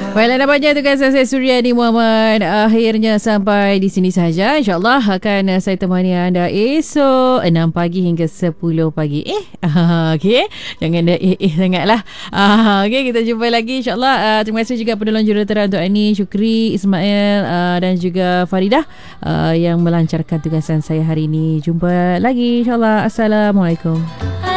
Baiklah, nampaknya tugasan saya Suryani Muhammad akhirnya sampai di sini sahaja. InsyaAllah akan saya temani anda esok 6 pagi hingga 10 pagi. Okey. Jangan dah sangatlah. Okey, kita jumpa lagi insyaAllah. Terima kasih juga penolong jurutera untuk Ani, Syukri, Ismail dan juga Faridah yang melancarkan tugasan saya hari ini. Jumpa lagi insyaAllah. Assalamualaikum.